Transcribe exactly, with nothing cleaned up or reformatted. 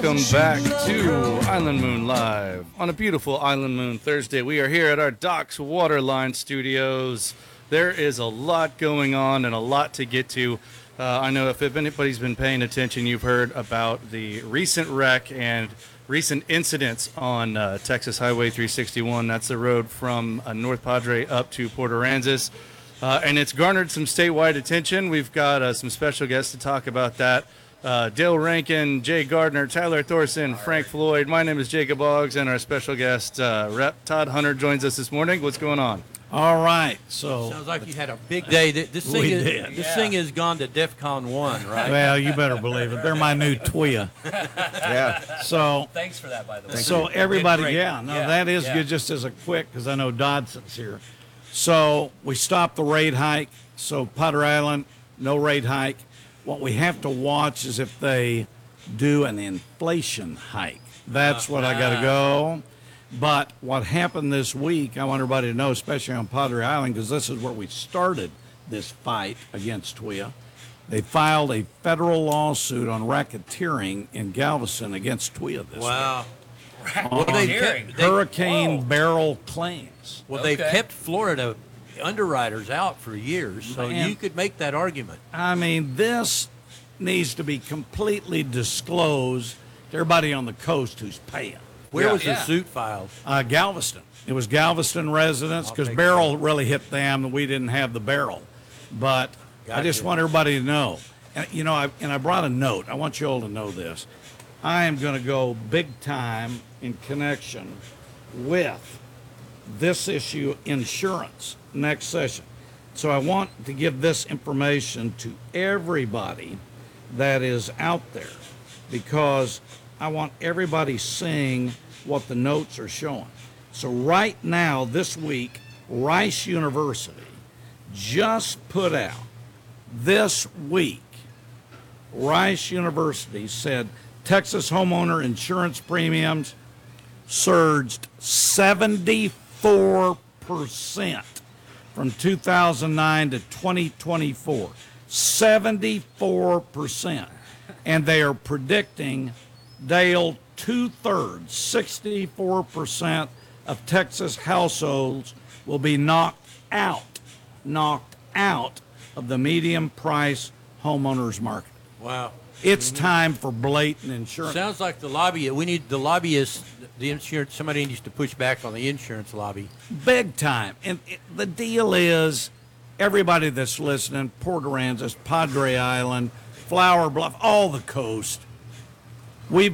Welcome back to Island Moon Live on a beautiful Island Moon Thursday. We are here at our Docks Waterline Studios. There is a lot going on and a lot to get to. Uh, I know if anybody's been paying attention, you've heard about the recent wreck and recent incidents on uh, Texas Highway three sixty-one. That's the road from uh, North Padre up to Port Aransas. Uh, and it's garnered some statewide attention. We've got uh, some special guests to talk about that. Uh, Dale Rankin, Jay Gardner, Tyler Thorson, Frank Floyd. My name is Jacob Boggs, and our special guest, uh, Rep Todd Hunter, joins us this morning. What's going on? All right, so sounds like you had a big day. Th- This thing We is did. this Yeah. thing has gone to DEFCON one, right? well, you better believe it. They're my new T W I A. Yeah. So, Thanks for that, by the way. so everybody, Great. yeah, no, Yeah, that is yeah. good. Just as a quick, because I know Dodson's here. So we stopped the rate hike. So Potter Island, no rate hike. What we have to watch is if they do an inflation hike. That's what I got to go. But what happened this week, I want everybody to know, especially on Padre Island, because this is where we started this fight against T W I A. They filed a federal lawsuit on racketeering in Galveston against T W I A this Wow. week. Well, they Hearing. kept, they, Hurricane Whoa. barrel claims. well, they've Okay. kept Florida underwriters out for years, so Man. you could make that argument. I mean, this needs to be completely disclosed to everybody on the coast who's paying. Where Yeah. was Yeah. the suit filed? Uh, Galveston. It was Galveston residents I'll because take barrel really hit them and we didn't have the barrel. But I just Gotcha. want everybody to know. And, you know, I, and I brought a note. I want you all to know this. I am going to go big time in connection with this issue, insurance, next session. So I want to give this information to everybody that is out there because I want everybody seeing what the notes are showing. So right now, this week, Rice University just put out this week, Rice University said Texas homeowner insurance premiums surged seventy-four percent from two thousand nine to twenty twenty-four. seventy-four percent. And they are predicting, Dale, two-thirds, sixty-four percent of Texas households will be knocked out, knocked out of the medium price homeowners market. Wow. It's time for blatant insurance. Sounds like the lobby. We need the lobbyists, the insurance. Somebody needs to push back on the insurance lobby. Big time. And it, the deal is, everybody that's listening, Port Aransas, Padre Island, Flower Bluff, all the coast, we've